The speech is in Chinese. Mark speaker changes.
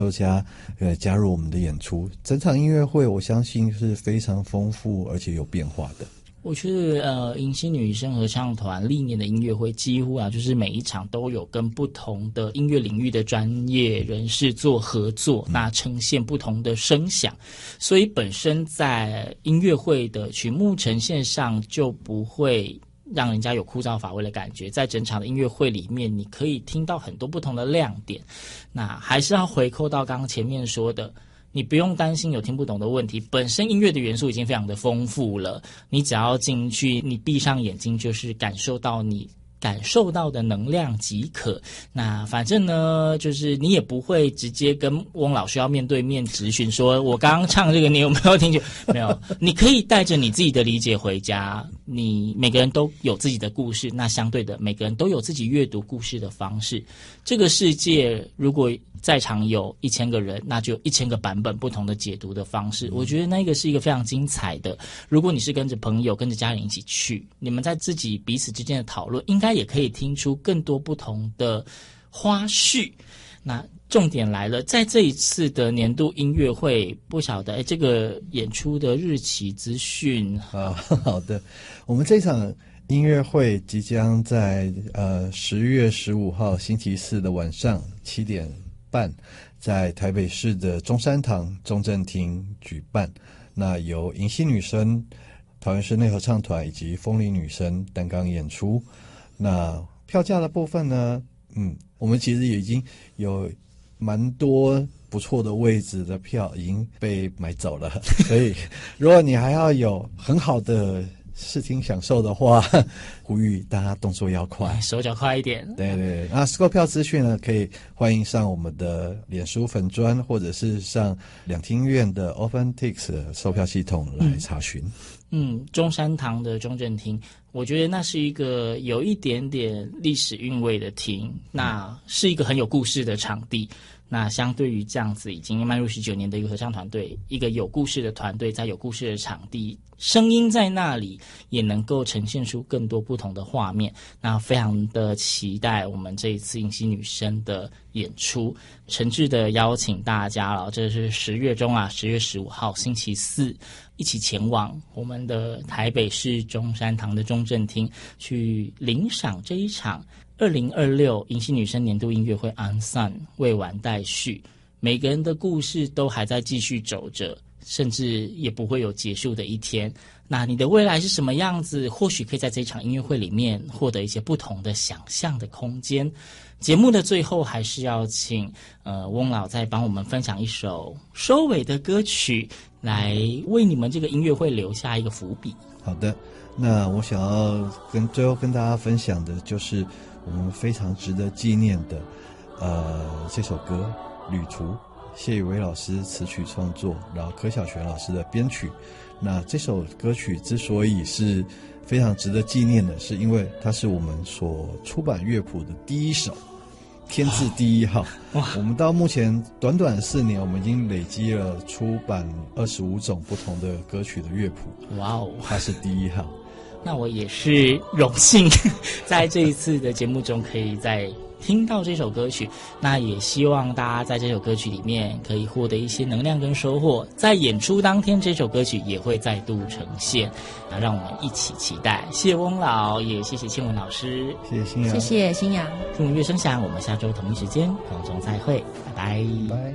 Speaker 1: 加入我们的演出。整场音乐会我相信是非常丰富而且有变化的。
Speaker 2: 我觉得迎曦女生合唱团历年的音乐会几乎就是每一场都有跟不同的音乐领域的专业人士做合作，那呈现不同的声响，所以本身在音乐会的曲目呈现上就不会让人家有枯燥乏味的感觉。在整场的音乐会里面，你可以听到很多不同的亮点。那还是要回扣到刚刚前面说的，你不用担心有听不懂的问题，本身音乐的元素已经非常的丰富了，你只要进去，你闭上眼睛就是感受到你感受到的能量即可。那反正呢，就是你也不会直接跟翁老师要面对面质询说我刚刚唱这个你有没有听清？没有，你可以带着你自己的理解回家。你每个人都有自己的故事，那相对的每个人都有自己阅读故事的方式。这个世界如果在场有1000个人，那就有1000个版本不同的解读的方式。我觉得那个是一个非常精彩的。如果你是跟着朋友跟着家人一起去，你们在自己彼此之间的讨论应该也可以听出更多不同的花絮。那重点来了，在这一次的年度音乐会，不晓得这个演出的日期资讯。
Speaker 1: 好的，我们这场音乐会即将在10月15号星期四的晚上7点半，在台北市的中山堂中正厅举办。那由迎曦女生、桃园室内合唱团以及风铃女生担纲演出。那票价的部分呢，我们其实已经有蛮多不错的位置的票已经被买走了，所以如果你还要有很好的视听享受的话，呼吁大家动作要快，
Speaker 2: 手脚快一点。
Speaker 1: 对对，那购票资讯呢，可以欢迎上我们的脸书粉专，或者是上两厅院的 OpenTix 售票系统来查询。
Speaker 2: 中山堂的中正厅，我觉得那是一个有一点点历史韵味的厅，那是一个很有故事的场地。那相对于这样子已经迈入19年的一个合唱团队，一个有故事的团队，在有故事的场地，声音在那里也能够呈现出更多不同的画面。那非常的期待我们这一次迎曦女生的演出，诚挚的邀请大家了，这是10月中10月15号星期四，一起前往我们的台北市中山堂的中正厅，去领赏这一场2026迎曦女生年度音乐会 Unsung 未完待续。每个人的故事都还在继续走着，甚至也不会有结束的一天。那你的未来是什么样子？或许可以在这场音乐会里面获得一些不同的想象的空间。节目的最后还是要请翁老再帮我们分享一首收尾的歌曲，来为你们这个音乐会留下一个伏笔。
Speaker 1: 好的，那我想要最后跟大家分享的就是我们非常值得纪念的这首歌《旅途》，谢宇威老师词曲创作，然后柯小璇老师的编曲。那这首歌曲之所以是非常值得纪念的，是因为它是我们所出版乐谱的第一首，天字第一号。我们到目前短短4年，我们已经累积了出版25种不同的歌曲的乐谱。哇哦，它是第一号。
Speaker 2: 那我也是荣幸在这一次的节目中可以再听到这首歌曲，那也希望大家在这首歌曲里面可以获得一些能量跟收获。在演出当天，这首歌曲也会再度呈现，让我们一起期待。谢谢翁老，也谢谢庆文老师，
Speaker 1: 谢谢新阳，
Speaker 3: 谢谢新阳。
Speaker 2: 听闻乐声响，我们下周同一时间空中再会，拜拜。